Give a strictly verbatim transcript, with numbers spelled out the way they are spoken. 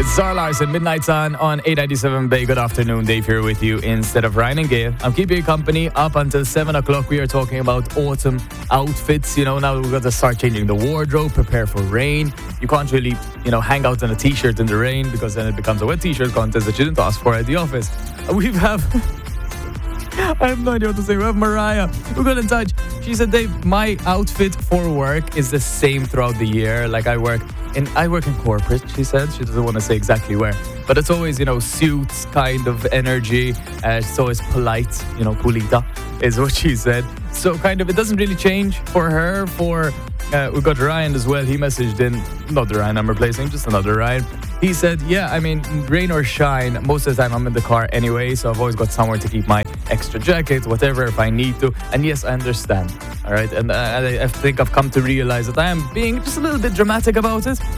It's Zara Larson, Midnight Sun on eight ninety-seven Bay. Good afternoon, Dave here with you instead of Ryan and Gail. I'm keeping you company up until seven o'clock. We are talking about autumn outfits. You know, now we've got to start changing the wardrobe, prepare for rain. You can't really, you know, hang out in a t-shirt in the rain because then it becomes a wet t-shirt contest that you didn't ask for at the office. We have... I have no idea what to say. We have Mariah who got in touch. She said, Dave, my outfit for work is the same throughout the year. Like I work in I work in corporate, she said. She doesn't want to say exactly where. But it's always, you know, suits kind of energy. Uh, it's always polite, you know, pulita is what she said. So kind of, it doesn't really change for her. For uh, we've got Ryan as well. He messaged in, not the Ryan I'm replacing, just another Ryan. He said, yeah, I mean, rain or shine, most of the time I'm in the car anyway, so I've always got somewhere to keep my extra jacket, whatever, if I need to. And yes, I understand, all right? And uh, I, I think I've come to realize that I am being just a little bit dramatic about it.